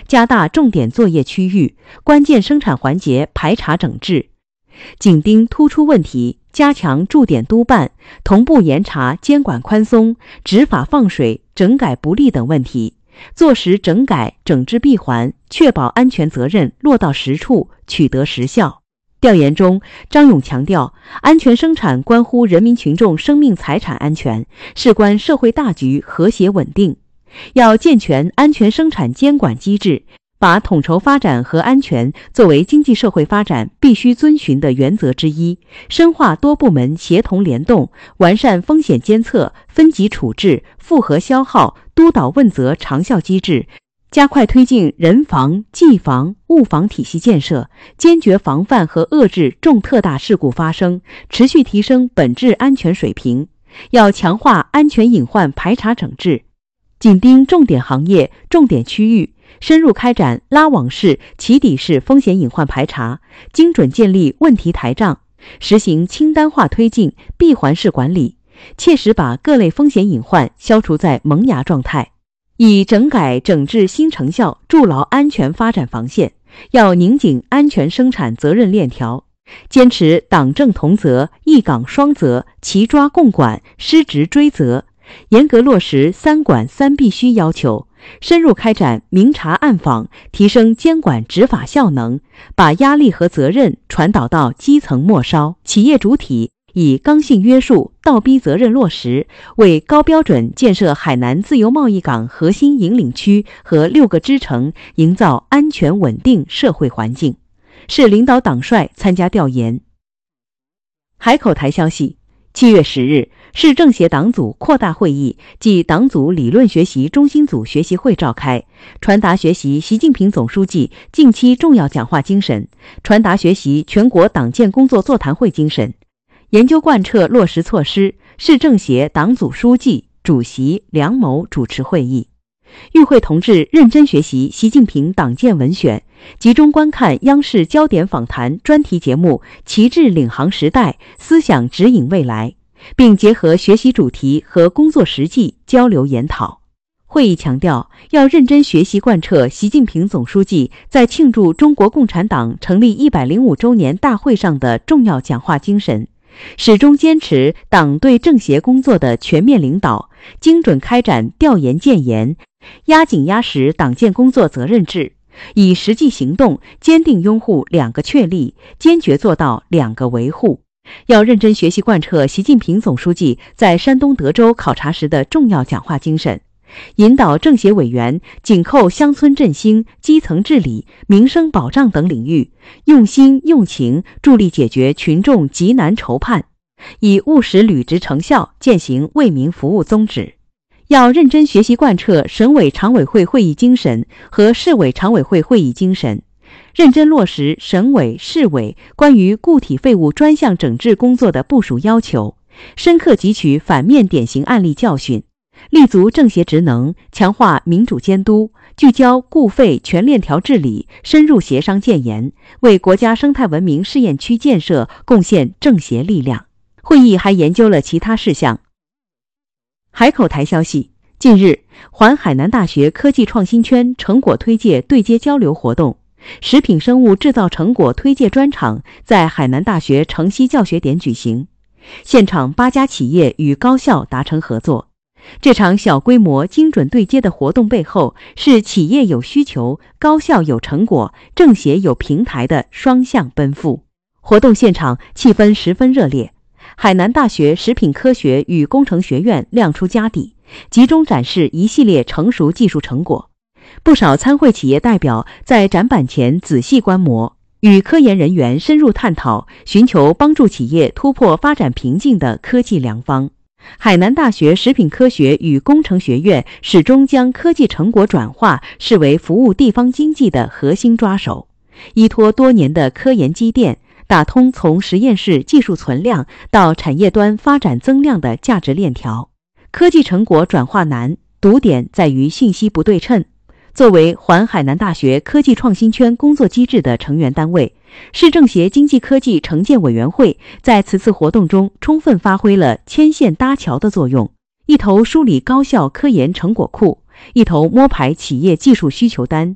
加大重点作业区域、关键生产环节排查整治，紧盯突出问题，加强驻点督办，同步严查监管宽松、执法放水、整改不力等问题，做实整改整治闭环，确保安全责任落到实处，取得实效。调研中，张勇强调，安全生产关乎人民群众生命财产安全，事关社会大局和谐稳定，要健全安全生产监管机制，把统筹发展和安全作为经济社会发展必须遵循的原则之一，深化多部门协同联动，完善风险监测、分级处置、复核消耗、督导问责长效机制，加快推进人防、技防、物防体系建设，坚决防范和遏制重特大事故发生，持续提升本质安全水平。要强化安全隐患排查整治，紧盯重点行业、重点区域，深入开展拉网式、起底式风险隐患排查，精准建立问题台账，实行清单化推进、闭环式管理，切实把各类风险隐患消除在萌芽状态。以整改整治新成效筑牢安全发展防线，要拧紧安全生产责任链条，坚持党政同责、一岗双责、齐抓共管、失职追责，严格落实三管三必须要求，深入开展明察暗访，提升监管执法效能，把压力和责任传导到基层末梢。企业主体以刚性约束、倒逼责任落实，为高标准建设海南自由贸易港核心引领区和6个支城营造安全稳定社会环境。市领导党帅参加调研。海口台消息，7月10日，市政协党组扩大会议暨党组理论学习中心组学习会召开，传达学习习近平总书记近期重要讲话精神，传达学习全国党建工作座谈会精神，研究贯彻落实措施。市政协党组书记、主席梁某主持会议。与会同志认真学习习近平党建文选，集中观看央视焦点访谈专题节目《旗帜领航时代，思想指引未来》，并结合学习主题和工作实际交流研讨。会议强调，要认真学习贯彻习近平总书记在庆祝中国共产党成立105周年大会上的重要讲话精神，始终坚持党对政协工作的全面领导，精准开展调研建言，压紧压实党建工作责任制，以实际行动坚定拥护2个确立，坚决做到2个维护。要认真学习贯彻习近平总书记在山东德州考察时的重要讲话精神，引导政协委员紧扣乡村振兴、基层治理、民生保障等领域，用心用情助力解决群众急难愁盼，以务实履职成效践行为民服务宗旨。要认真学习贯彻省委常委会会议精神和市委常委会会议精神，认真落实省委、市委关于固体废物专项整治工作的部署要求，深刻汲取反面典型案例教训，立足政协职能，强化民主监督，聚焦固废全链条治理，深入协商建言，为国家生态文明试验区建设贡献政协力量。会议还研究了其他事项。海口台消息，近日，环海南大学科技创新圈成果推介对接交流活动、食品生物制造成果推介专场在海南大学城西教学点举行，现场8家企业与高校达成合作。这场小规模精准对接的活动背后，是企业有需求、高校有成果、政协有平台的双向奔赴。活动现场气氛十分热烈，海南大学食品科学与工程学院亮出家底，集中展示一系列成熟技术成果。不少参会企业代表在展板前仔细观摩，与科研人员深入探讨，寻求帮助企业突破发展瓶颈的科技良方。海南大学食品科学与工程学院始终将科技成果转化视为服务地方经济的核心抓手，依托多年的科研积淀，打通从实验室技术存量到产业端发展增量的价值链条。科技成果转化难，堵点在于信息不对称。作为环海南大学科技创新圈工作机制的成员单位，市政协经济科技城建委员会在此次活动中充分发挥了牵线搭桥的作用，一头梳理高校科研成果库，一头摸排企业技术需求单，